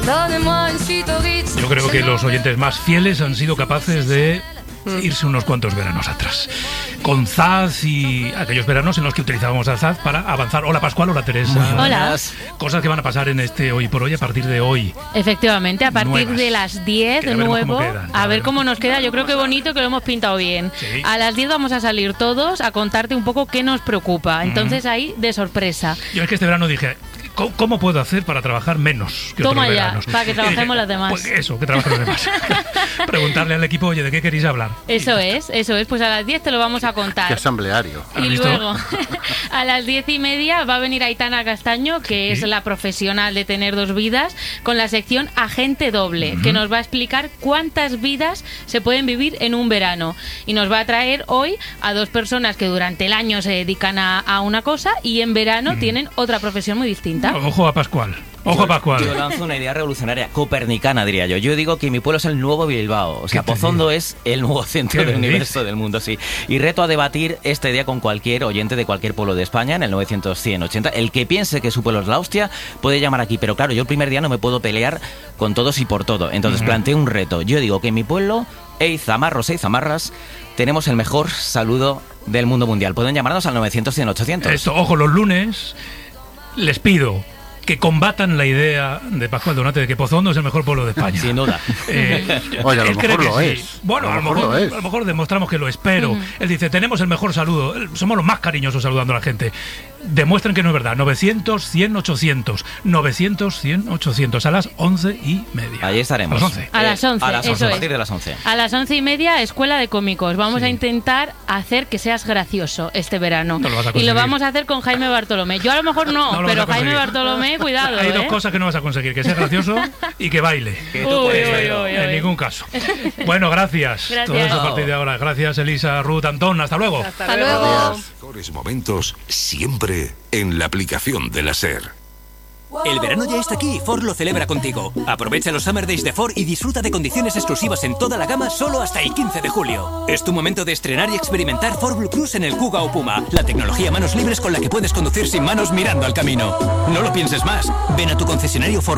Yo creo que los oyentes más fieles han sido capaces de irse unos cuantos veranos atrás. Con Zaz y aquellos veranos en los que utilizábamos a Zaz para avanzar. Hola Pascual, hola Teresa. Hola. Cosas que van a pasar en este Hoy por Hoy a partir de hoy. Efectivamente, a partir Nuevas. de las 10 de nuevo. A ver cómo nos queda. Yo creo que bonito, que lo hemos pintado bien. Sí. A las 10 vamos a salir todos a contarte un poco qué nos preocupa. Entonces ahí de sorpresa. Yo es que este verano dije, ¿cómo puedo hacer para trabajar menos que Toma otros ya, veranos? para que trabajemos los demás. Pues eso, que trabajen los demás. Preguntarle al equipo, oye, ¿de qué queréis hablar? Eso es. Pues a las 10 te lo vamos a contar. Qué asambleario. Y visto? luego, a las 10:30 va a venir Aitana Castaño, que es la profesional de tener dos vidas, con la sección Agente Doble, que nos va a explicar cuántas vidas se pueden vivir en un verano. Y nos va a traer hoy a dos personas que durante el año se dedican a una cosa y en verano tienen otra profesión muy distinta. Ojo a Pascual. Ojo a Pascual. Yo lanzo una idea revolucionaria, copernicana diría yo. Yo digo que mi pueblo es el nuevo Bilbao. O sea, Pozondo es el nuevo centro del universo del mundo, sí. Y reto a debatir esta idea con cualquier oyente de cualquier pueblo de España en el 900-100-80. El que piense que su pueblo es la hostia puede llamar aquí. Pero claro, yo el primer día no me puedo pelear con todos y por todo. Entonces planteo un reto. Yo digo que en mi pueblo, zamarros y zamarras, tenemos el mejor saludo del mundo mundial. Pueden llamarnos al 900-100-800. Esto, ojo, los lunes les pido que combatan la idea de Pascual Donate de que Pozondo es el mejor pueblo de España. Sin duda. Oye, a lo él cree mejor que lo sí. es. Bueno, a lo mejor demostramos que lo es, pero él dice, tenemos el mejor saludo, somos los más cariñosos saludando a la gente. Demuestren que no es verdad. 900-100-800. 900-100-800 a las 11:30. Ahí estaremos. A las 11. A las 11, A las 11, eso a es. partir de las 11. A las 11:30, Escuela de Cómicos. Vamos Sí. a intentar hacer que seas gracioso este verano. No lo vas a Y conseguir. lo vamos a hacer con Jaime Bartolomé. Yo a lo mejor no, No lo pero vas a Jaime conseguir. Bartolomé, cuidado. Hay dos cosas que no vas a conseguir, que sea gracioso y que baile. Que tú puedes verlo. En ningún caso. Bueno, gracias. Gracias. Todo eso a partir de ahora. Gracias, Elisa, Ruth, Antón. Hasta luego. Hasta luego. Gracias. Mejores momentos siempre en la aplicación de la SER. El verano ya está aquí y Ford lo celebra contigo. Aprovecha los Summer Days de Ford y disfruta de condiciones exclusivas en toda la gama solo hasta el 15 de julio. Es tu momento de estrenar y experimentar Ford Blue Cruise en el Kuga o Puma, la tecnología manos libres con la que puedes conducir sin manos mirando al camino. No lo pienses más. Ven a tu concesionario Ford